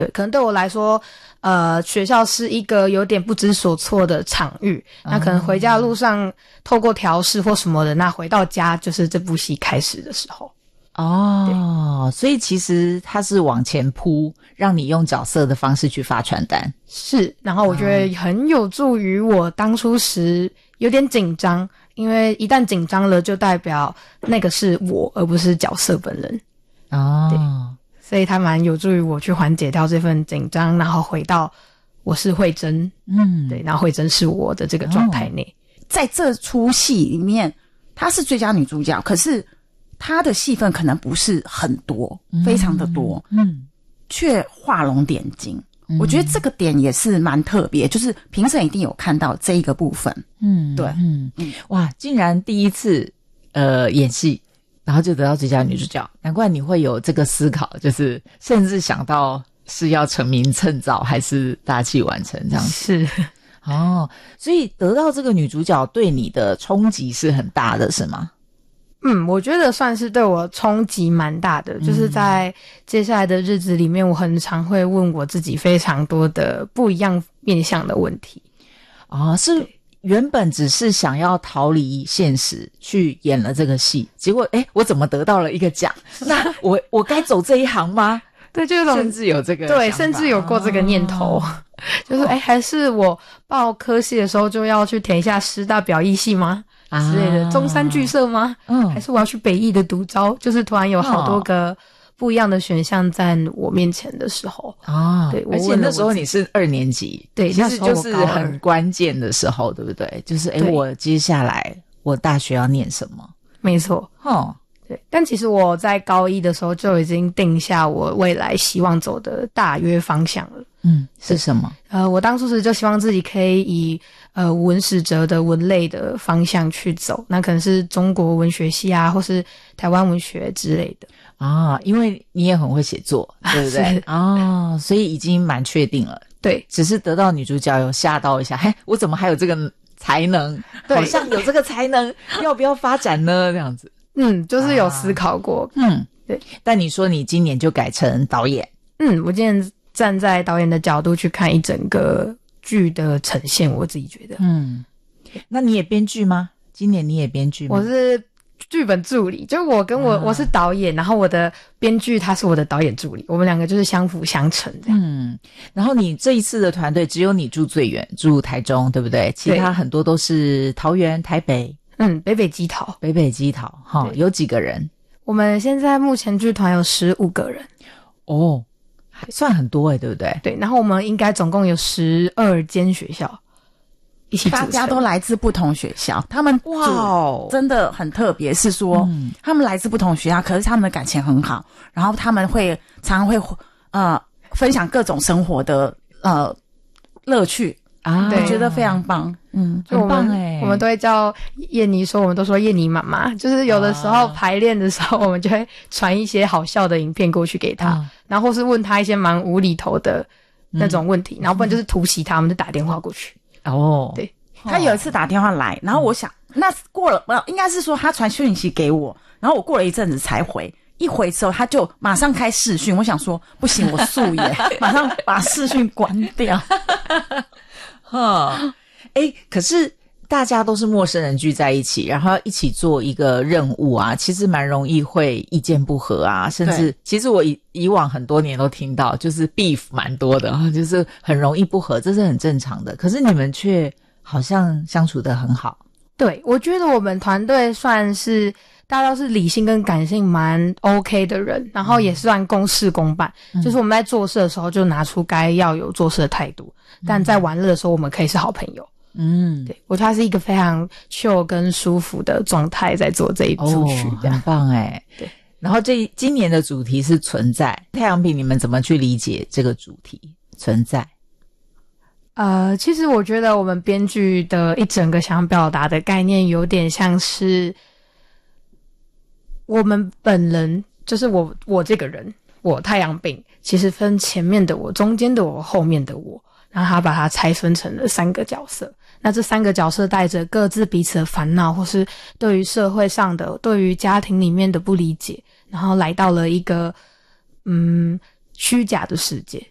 对，可能对我来说学校是一个有点不知所措的场域，那可能回家的路上透过调试或什么的，那回到家就是这部戏开始的时候。 所以其实它是往前铺，让你用角色的方式去发传单。 是，然后我觉得很有助于我当初时有点紧张，因为一旦紧张了就代表那个是我而不是角色本人。对，所以它蛮有助于我去缓解掉这份紧张，然后回到我是慧珍，对，然后慧珍是我的这个状态内。 在这出戏里面，她是最佳女主角，可是她的戏份可能不是很多，非常的多，却画龙点睛。我觉得这个点也是蛮特别，就是评审一定有看到这一个部分。对， 哇，竟然第一次演戏，然后就得到最佳女主角，难怪你会有这个思考，就是甚至想到是要成名趁早还是大器晚成这样子。 是所以得到这个女主角对你的冲击是很大的，是吗？ 我觉得算是对我冲击蛮大的，就是在接下来的日子里面，我很常会问我自己非常多的不一样面向的问题。 是原本只是想要逃离现实去演了这个戏，结果我怎么得到了一个奖？那我该走这一行吗？ 对，就有种甚至有这个对，甚至有过这个念头，就是还是我报科系的时候就要去填一下师大表艺系吗？之类的，中山剧社吗？还是我要去北艺的独招？就是突然有好多个不一样的选项在我面前的时候对， 而且那时候你是2年级， 对， 其实就是很关键的时候，对不对？就是我接下来我大学要念什么？ 没错，对。但其实我在高一的时候就已经定下我未来希望走的大约方向了。 是什么？ 我当初是就希望自己可以以文史哲的文类的方向去走，那可能是中国文学系啊，或是台湾文学之类的因为你也很会写作，对不对？所以已经蛮确定了。 对， 只是得到女主角有吓到一下，我怎么还有这个才能？好像有这个才能，要不要发展呢？这样子。 就是有思考过。对。 但你说你今年就改成导演。 我今年站在导演的角度去看一整个剧的呈现，我自己觉得。 那你也编剧吗？今年你也编剧吗？ 我是剧本助理，就我跟我是导演，然后我的编剧他是我的导演助理，我们两个就是相辅相成这样。 然后你这一次的团队只有你住最远，住台中，对不对？其他很多都是桃园、台北。 北北基桃。 北北基桃，有几个人？ 我们现在目前剧团有15个人。 还算很多对不对？ 对，然后我们应该总共有12间学校一起组成， 大家都来自不同学校，他们真的很特别，是说他们来自不同学校，可是他们的感情很好，然后他们会常常会分享各种生活的乐趣我觉得非常棒。 很棒我们都会叫燕妮说，我们都说燕妮妈妈，就是有的时候排练的时候，我们就会传一些好笑的影片过去给她，然后或是问她一些蛮无厘头的那种问题，然后不然就是突袭她，我们就打电话过去。对， 他有一次打电话来，然后我想那过了应该是说他传讯息给我，然后我过了一阵子才回，一回之后他就马上开视讯，我想说不行，我素颜马上把视讯关掉。 可是大家都是陌生人聚在一起，然后要一起做一个任务啊，其实蛮容易会意见不合啊，甚至其实我以往很多年都听到就是 beef 蛮多的，就是很容易不合，这是很正常的。可是你们却好像相处得很好。 对，我觉得我们团队算是大家都是理性跟感性蛮 OK 的人，然后也算公事公办，就是我们在做事的时候就拿出该要有做事的态度，但在玩乐的时候我们可以是好朋友。对，我觉得它是一个非常 chill 跟舒服的状态在做这一出剧， 很棒对。然后今年的主题是存在，太阳饼你们怎么去理解这个主题存在？ 其实我觉得我们编剧的一整个想表达的概念有点像是我们本人，就是我这个人，我太阳饼其实分前面的我、中间的我、后面的我，然后他把它拆分成了3个角色。那这3个角色带着各自彼此的烦恼，或是对于社会上的、对于家庭里面的不理解，然后来到了一个虚假的世界。